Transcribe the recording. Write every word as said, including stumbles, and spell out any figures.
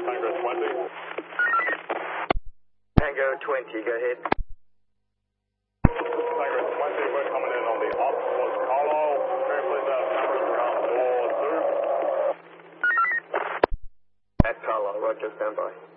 Tango twenty. Tango twenty, go ahead. Tango twenty, we're coming in on the op was Carlo. Very pleased to have numbers ground four two. At Carlo, Roger, stand by.